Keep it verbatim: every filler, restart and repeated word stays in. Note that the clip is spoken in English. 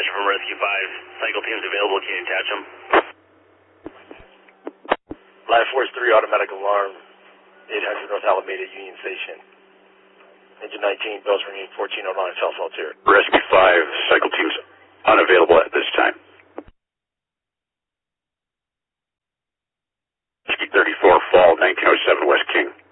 Dispatch from Rescue five. Cycle teams available. Can you attach them? Life Force three, automatic alarm, eight hundred North Alameda Union Station. Engine nineteen, bells ringing, fourteen oh nine, South Saltair. Rescue five, cycle teams unavailable at this time. Rescue thirty-four, fall, nineteen oh seven, West King.